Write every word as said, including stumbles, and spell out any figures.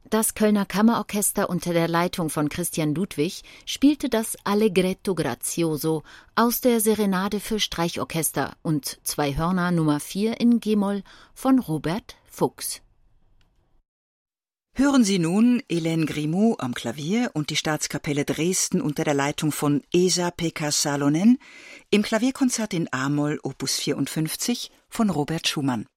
Das Kölner Kammerorchester unter der Leitung von Christian Ludwig spielte das Allegretto grazioso aus der Serenade für Streichorchester und zwei Hörner Nummer vier in G-Moll von Robert Fuchs. Hören Sie nun Hélène Grimaud am Klavier und die Staatskapelle Dresden unter der Leitung von Esa-Pekka Salonen im Klavierkonzert in A-Moll Opus vierundfünfzig von Robert Schumann.